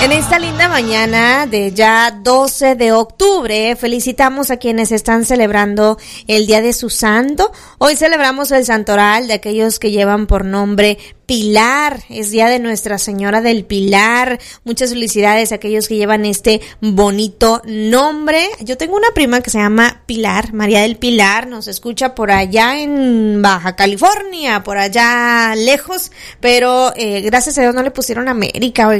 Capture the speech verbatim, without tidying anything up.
En esta linda mañana de ya doce de octubre, felicitamos a quienes están celebrando el Día de su Santo. Hoy celebramos el santoral de aquellos que llevan por nombre Pilar, es Día de Nuestra Señora del Pilar. Muchas felicidades a aquellos que llevan este bonito nombre. Yo tengo una prima que se llama Pilar, María del Pilar, nos escucha por allá en Baja California, por allá lejos, pero eh, gracias a Dios no le pusieron América.